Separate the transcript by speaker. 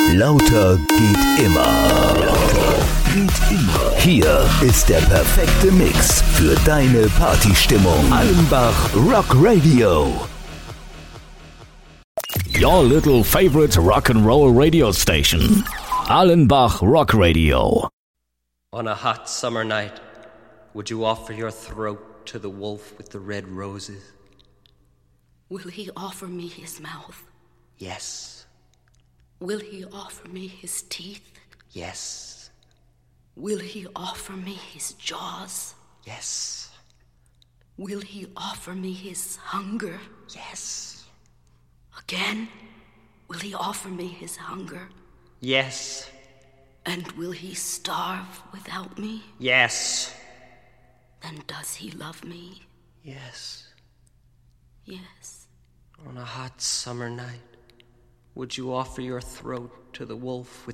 Speaker 1: Lauter geht immer. Lauter geht immer. Hier ist der perfekte Mix für deine Partystimmung. Allenbach Rock Radio.
Speaker 2: Your little favorite rock and roll radio station. Allenbach Rock Radio.
Speaker 3: On a hot summer night, would you offer your throat to the wolf with the red roses?
Speaker 4: Will he offer me his mouth?
Speaker 3: Yes.
Speaker 4: Will he offer me his teeth?
Speaker 3: Yes.
Speaker 4: Will he offer me his jaws?
Speaker 3: Yes.
Speaker 4: Will he offer me his hunger?
Speaker 3: Yes.
Speaker 4: Again, will he offer me his hunger?
Speaker 3: Yes.
Speaker 4: And will he starve without me?
Speaker 3: Yes.
Speaker 4: Then does he love me?
Speaker 3: Yes.
Speaker 4: Yes.
Speaker 3: On a hot summer night, would you offer your throat to the wolf with